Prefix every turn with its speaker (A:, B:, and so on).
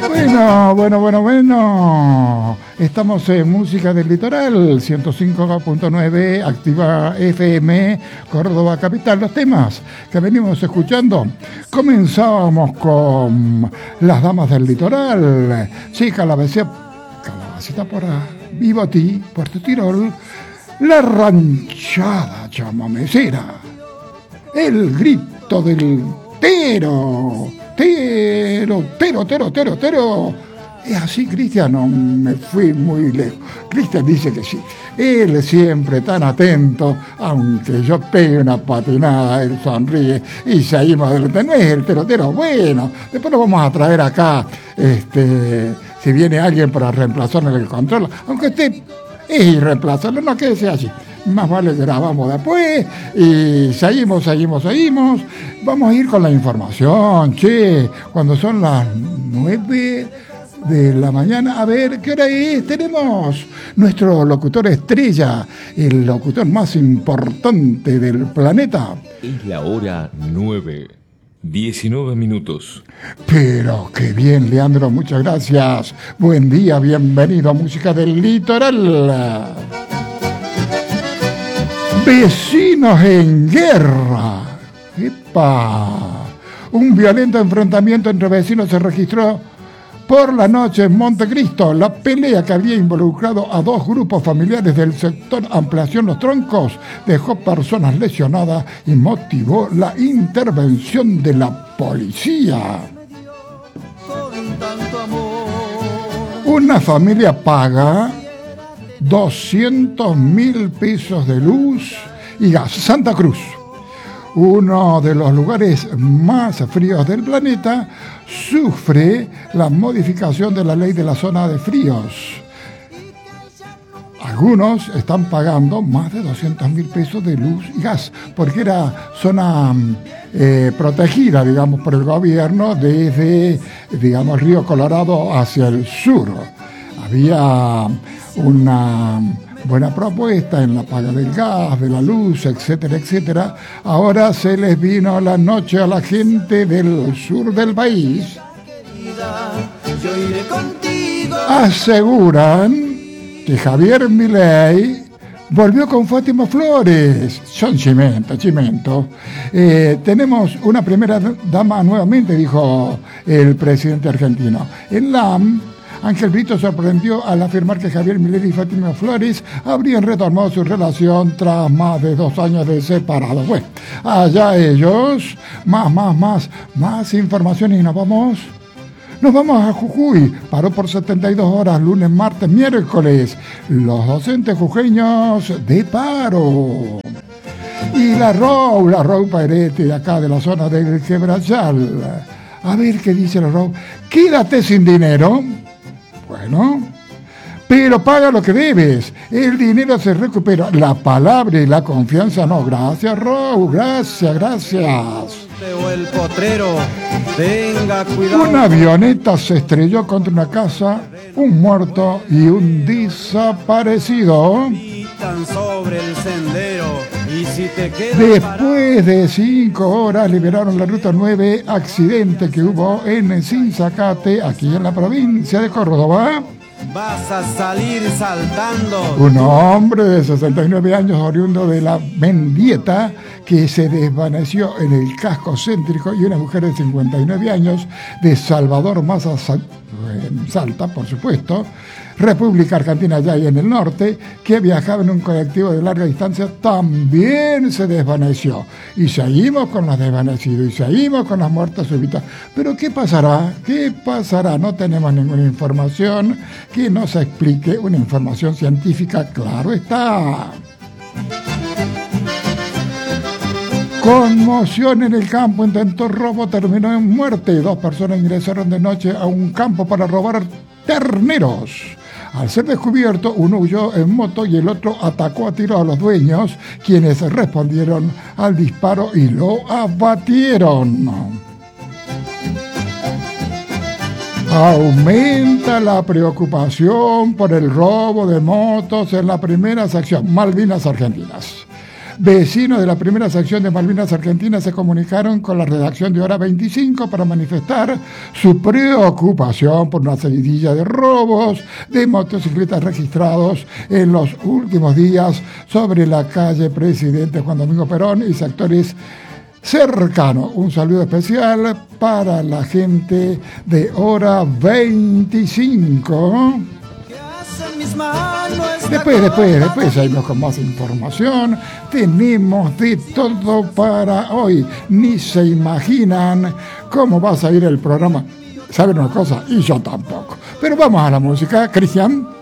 A: Bueno. Estamos en Música del Litoral, 105.9, Activa FM, Córdoba Capital. Los temas que venimos escuchando. Comenzábamos con Las Damas del Litoral. Sí, Calabacita por Vivoti, Puerto Tirol. La ranchada chamamecera. El grito del tero. Tero. Es así, Cristian, no me fui muy lejos. Cristian dice que sí. Él siempre tan atento, aunque yo pegue una patinada, él sonríe y seguimos adelante. No es el terotero, bueno, después lo vamos a traer acá, si viene alguien para reemplazarlo en el control, aunque usted es irreemplazable, no que sea así. Más vale que grabamos después y seguimos. Vamos a ir con la información, cuando son las 9 de la mañana. A ver, ¿qué hora es? Tenemos nuestro locutor estrella, el locutor más importante del planeta.
B: Es la hora 9:19.
A: Pero qué bien, Leandro, muchas gracias. Buen día, bienvenido a Música del Litoral. Vecinos en guerra. ¡Epa! Un violento enfrentamiento entre vecinos se registró por la noche en Montecristo. La pelea, que había involucrado a dos grupos familiares del sector Ampliación Los Troncos, dejó personas lesionadas y motivó la intervención de la policía. Una familia paga 200.000 pesos de luz y gas. Santa Cruz, uno de los lugares más fríos del planeta, sufre la modificación de la ley de la zona de fríos. Algunos están pagando más de 200.000 pesos de luz y gas, porque era zona protegida, digamos, por el gobierno desde, digamos, Río Colorado hacia el sur. Había una buena propuesta en la paga del gas, de la luz, etcétera. Ahora se les vino la noche a la gente del sur del país. Aseguran que Javier Milei volvió con Fátima Flores. Son chimento. Tenemos una primera dama nuevamente, dijo el presidente argentino. En LAM, Ángel Brito sorprendió al afirmar que Javier Milei y Fátima Flores habrían retomado su relación tras más de 2 años de separados. Bueno, allá ellos. Más información y nos vamos a Jujuy. Paró por 72 horas, lunes, martes, miércoles. Los docentes jujeños de paro. Y la Rou Pairete, de acá de la zona del Quebrayal. A ver qué dice la Rou. Quédate sin dinero. Bueno, pero paga lo que debes. El dinero se recupera. La palabra y la confianza no. Gracias, Rou. Gracias.
C: El potrero, tenga cuidado.
A: Una avioneta se estrelló contra una casa, un muerto y un desaparecido.
C: Sobre el sendero. Y si te
A: después de 5 horas liberaron la ruta 9, accidente que hubo en Sinzacate, aquí en la provincia de Córdoba.
C: Vas a salir saltando.
A: Un hombre de 69 años, oriundo de la Mendieta, que se desvaneció en el casco céntrico, y una mujer de 59 años de Salvador Maza, Salta, por supuesto, República Argentina, allá y en el norte, que viajaba en un colectivo de larga distancia, también se desvaneció. Y seguimos con los desvanecidos, y seguimos con las muertes súbitas. Pero ¿qué pasará? No tenemos ninguna información que nos explique, una información científica, claro está. Conmoción en el campo, intentó robo, terminó en muerte. 2 personas ingresaron de noche a un campo para robar terneros. Al ser descubierto, uno huyó en moto y el otro atacó a tiros a los dueños, quienes respondieron al disparo y lo abatieron. Aumenta la preocupación por el robo de motos en la primera sección, Malvinas Argentinas. Vecinos de la primera sección de Malvinas Argentinas se comunicaron con la redacción de Hora 25 para manifestar su preocupación por una seguidilla de robos de motocicletas registrados en los últimos días sobre la calle Presidente Juan Domingo Perón y sectores cercanos. Un saludo especial para la gente de Hora 25. Después seguimos con más información. Tenemos de todo para hoy. Ni se imaginan cómo va a salir el programa. ¿Saben una cosa? Y yo tampoco. Pero vamos a la música, Cristian.